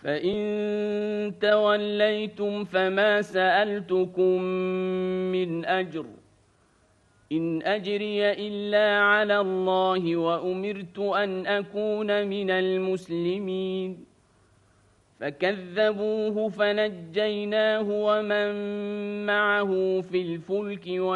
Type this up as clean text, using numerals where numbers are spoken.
فإن توليتم فما سألتكم من أجر إن أجري إلا على الله وأمرت أن أكون من المسلمين فكذبوه فنجيناه ومن معه في الفلك